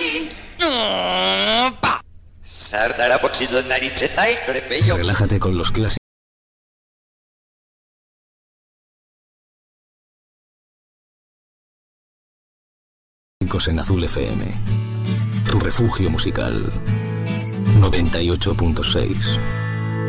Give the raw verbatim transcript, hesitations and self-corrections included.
Sardara poxido narichetai, crepello. Relájate con los clásicos en Azul F M. Tu refugio musical. noventa y ocho punto seis.